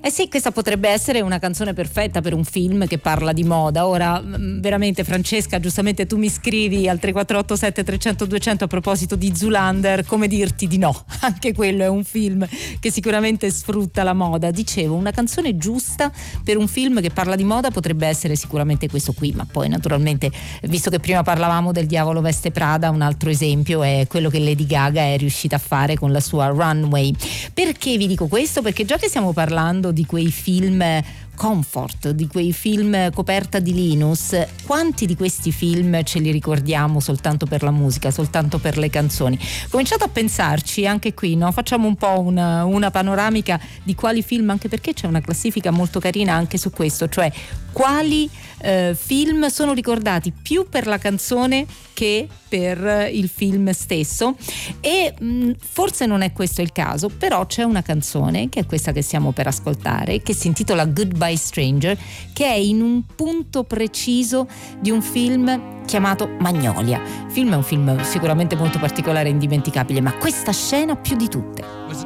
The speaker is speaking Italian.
Eh sì, questa potrebbe essere una canzone perfetta per un film che parla di moda. Ora, veramente, Francesca, giustamente tu mi scrivi al 3487 300 200 a proposito di Zoolander, come dirti di no? Anche quello è un film che sicuramente sfrutta la moda. Dicevo, una canzone giusta per un film che parla di moda potrebbe essere sicuramente questo qui, ma poi naturalmente, visto che prima parlavamo del Diavolo veste Prada, un altro esempio è quello che Lady Gaga è riuscita a fare con la sua Runway. Perché vi dico questo? Perché già che stiamo parlando di quei film comfort, di quei film coperta di Linus, quanti di questi film ce li ricordiamo soltanto per la musica, soltanto per le canzoni? Cominciate a pensarci anche qui, no? Facciamo un po' una panoramica di quali film, anche perché c'è una classifica molto carina anche su questo, cioè quali film sono ricordati più per la canzone che per il film stesso. E forse non è questo il caso, però c'è una canzone, che è questa che stiamo per ascoltare, che si intitola Goodbye Stranger, che è in un punto preciso di un film chiamato Magnolia. Il film è un film sicuramente molto particolare e indimenticabile, ma questa scena più di tutte.